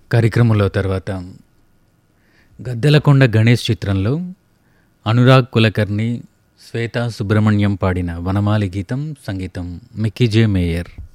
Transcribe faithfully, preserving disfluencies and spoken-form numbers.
కార్యక్రమంలో తర్వాత గద్దెలకొండ గణేష్ చిత్రంలో అనురాగ్ కులకర్ణి, శ్వేతా సుబ్రహ్మణ్యం పాడిన వనమాలి గీతం, సంగీతం మిక్కీ జే మేయర్.